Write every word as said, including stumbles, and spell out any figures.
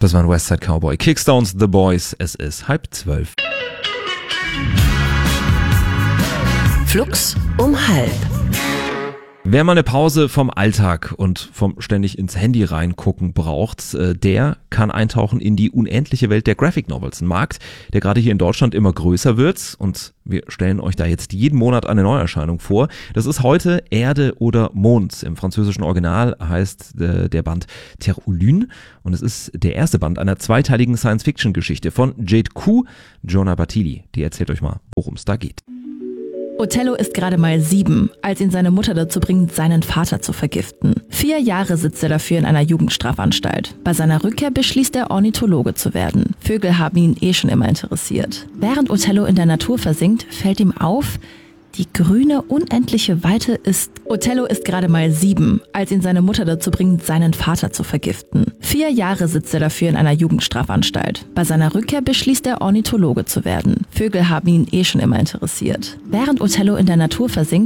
Das war ein Westside Cowboy. Kickstones, The Boys. Es ist halb zwölf. Flux um halb. Wer mal eine Pause vom Alltag und vom ständig ins Handy reingucken braucht, der kann eintauchen in die unendliche Welt der Graphic Novels. Ein Markt, der gerade hier in Deutschland immer größer wird, und wir stellen euch da jetzt jeden Monat eine Neuerscheinung vor. Das ist heute Erde oder Mond. Im französischen Original heißt der Band Terre ou Lune, und es ist der erste Band einer zweiteiligen Science-Fiction-Geschichte von Jade Ku. Jonah Battili, die erzählt euch mal, worum es da geht. Othello ist gerade mal sieben, als ihn seine Mutter dazu bringt, seinen Vater zu vergiften. Vier Jahre sitzt er dafür in einer Jugendstrafanstalt. Bei seiner Rückkehr beschließt er, Ornithologe zu werden. Vögel haben ihn eh schon immer interessiert. Während Othello in der Natur versinkt, fällt ihm auf, die grüne, unendliche Weite ist... Othello ist gerade mal sieben, als ihn seine Mutter dazu bringt, seinen Vater zu vergiften. Vier Jahre sitzt er dafür in einer Jugendstrafanstalt. Bei seiner Rückkehr beschließt er, Ornithologe zu werden. Vögel haben ihn eh schon immer interessiert. Während Othello in der Natur versinkt,